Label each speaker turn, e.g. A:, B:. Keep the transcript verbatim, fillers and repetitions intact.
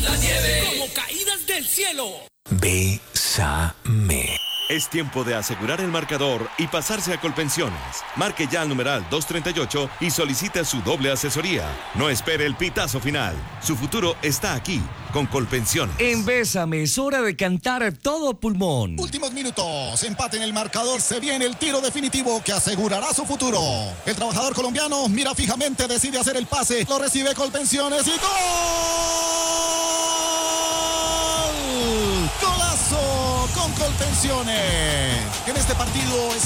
A: la nieve, como caídas del cielo.
B: Bésame.
C: Es tiempo de asegurar el marcador y pasarse a Colpensiones. Marque ya al numeral doscientos treinta y ocho y solicite su doble asesoría. No espere el pitazo final. Su futuro está aquí, con Colpensiones.
D: En Bésame es hora de cantar todo pulmón.
E: Últimos minutos, empate en el marcador, se viene el tiro definitivo que asegurará su futuro. El trabajador colombiano mira fijamente, decide hacer el pase, lo recibe Colpensiones y ¡gol! ¡Golazo con Colpensiones! En este partido es